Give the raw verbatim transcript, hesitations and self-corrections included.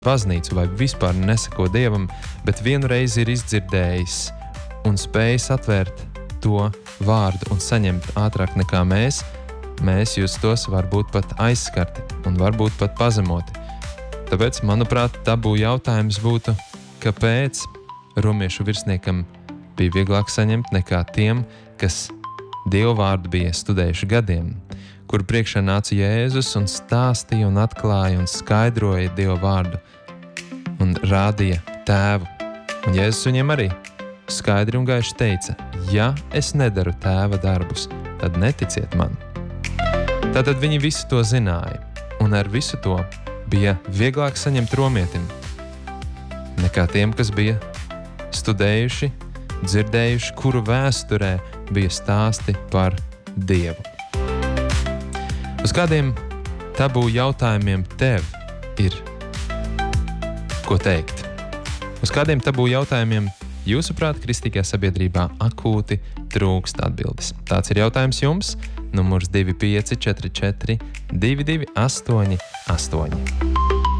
baznīcu vai vispār nesako Dievam, bet vienu reizi ir izdzirdējis un spējis atvērt to vārdu un saņemt ātrāk nekā mēs, mēs justos varbūt pat aizskarti un varbūt pat pazemoti. Tāpēc, manuprāt, tabū jautājums būtu, kāpēc romiešu virsniekam bija vieglāk saņemt nekā tiem, kas Dievu vārdu bija studējuši gadiem, kur priekšā nāca Jēzus un stāstīja un atklāja un skaidroja Dievu vārdu un rādīja tēvu. Un Jēzus viņiem arī skaidri un gaiši teica, ja es nedaru tēva darbus, tad neticiet man. Tātad viņi visi to zināja, un ar visu to bija vieglāk saņemt romietim nekā tiem, kas bija studējuši, dzirdējuši, kuru vēsturē bija stāsti par Dievu. Uz kādiem tabū jautājumiem tev ir ko teikt? Uz kādiem tabū jautājumiem jūsuprāt kristīgajā sabiedrībā akūti trūkst atbildes? Tāds ir jautājums jums. Numurs divi pieci četri četri divi divi astoņi astoņi.